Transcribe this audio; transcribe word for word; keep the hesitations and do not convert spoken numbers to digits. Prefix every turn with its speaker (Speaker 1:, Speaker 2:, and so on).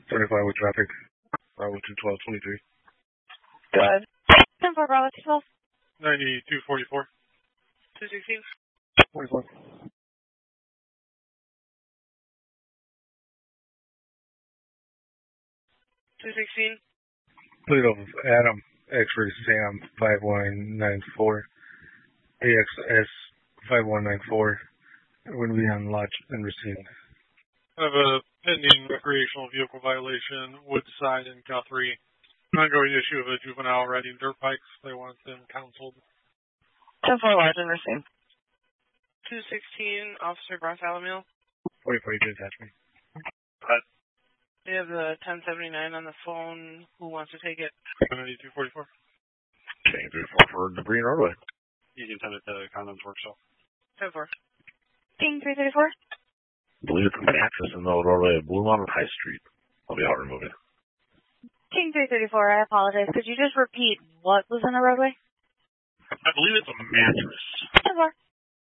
Speaker 1: thirty-five with traffic. Bravo two twelve twenty-three.
Speaker 2: Go ahead. ten four Bravo two twelve.
Speaker 3: ninety-two forty-four.
Speaker 2: two sixteen.
Speaker 1: forty-four.
Speaker 2: two sixteen.
Speaker 1: Plate of Adam, X-ray Sam five one nine four. A X S five one nine four. When we unlatch and receive.
Speaker 3: I have a pending recreational vehicle violation, Woodside and Guthrie. Ongoing issue of a juvenile riding dirt bikes. They want them counseled.
Speaker 2: ten four large and receive. two sixteen, Officer Bartholomew.
Speaker 1: forty-four, you attach me.
Speaker 3: Cut.
Speaker 2: We have the ten seventy-nine on the phone. Who wants to take it?
Speaker 3: ninety-two forty-four.
Speaker 1: King three four for the Green Roadway.
Speaker 3: You can send it to Condoms Workshop.
Speaker 2: ten four. King three thirty-four.
Speaker 1: I believe it's a mattress in the roadway of Blue Mountain High Street. I'll be out removing.
Speaker 2: King three thirty-four, I apologize. Could you just repeat what was in the roadway?
Speaker 1: I believe it's a mattress.
Speaker 2: ten four.